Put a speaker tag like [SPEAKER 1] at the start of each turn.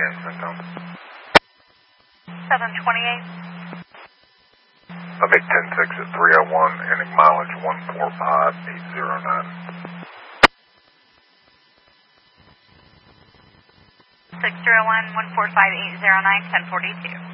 [SPEAKER 1] Centone.
[SPEAKER 2] 728.
[SPEAKER 1] I'll make 10-6 at 301, ending mileage 145809.
[SPEAKER 2] 601-145-809, 1042.